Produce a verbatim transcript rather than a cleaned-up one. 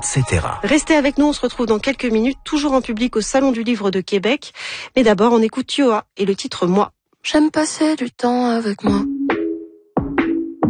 cetera. Restez avec nous, on se retrouve dans quelques minutes, toujours en public au Salon du Livre de Québec. Mais d'abord, on écoute Yoa et le titre Moi. J'aime passer du temps avec moi.